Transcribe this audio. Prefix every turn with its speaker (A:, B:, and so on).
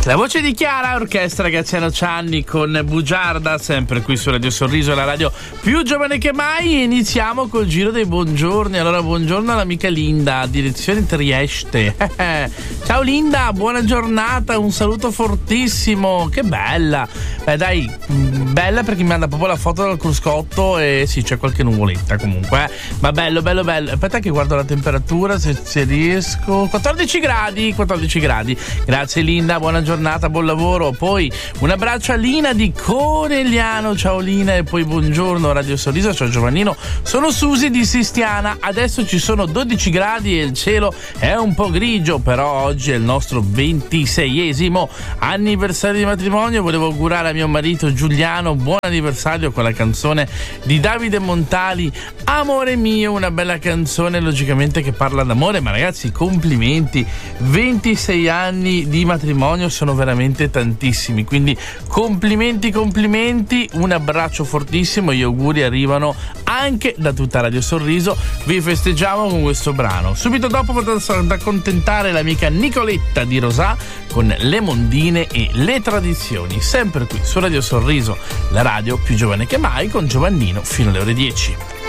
A: La voce di Chiara, orchestra Graziano Cianni con Bugiarda, sempre qui su Radio Sorriso, la radio più giovane che mai. Iniziamo col giro dei buongiorni. Allora, buongiorno all'amica Linda, direzione Trieste. Ciao Linda, buona giornata, un saluto fortissimo. Che bella. Dai, bella perché mi manda proprio la foto del cruscotto e sì, c'è qualche nuvoletta comunque. Ma bello. Aspetta che guardo la temperatura, se riesco. 14 gradi. Grazie Linda, buona giornata, buon lavoro. Poi un abbraccio a Lina di Conegliano. Ciao Lina, e poi buongiorno Radio Sorriso. Ciao Giovannino, sono Susi di Sistiana. Adesso ci sono 12 gradi e il cielo è un po' grigio, però oggi è il nostro 26esimo anniversario di matrimonio. Volevo augurare a mio marito Giuliano buon anniversario con la canzone di Davide Montali, Amore mio, una bella canzone logicamente che parla d'amore. Ma ragazzi, complimenti, 26 anni di matrimonio sono veramente tantissimi, quindi complimenti, un abbraccio fortissimo, gli auguri arrivano anche da tutta Radio Sorriso. Vi festeggiamo con questo brano. Subito dopo vado ad accontentare l'amica Nicoletta di Rosà con Le Mondine e Le Tradizioni, sempre qui su Radio Sorriso, la radio più giovane che mai, con Giovannino fino alle ore 10.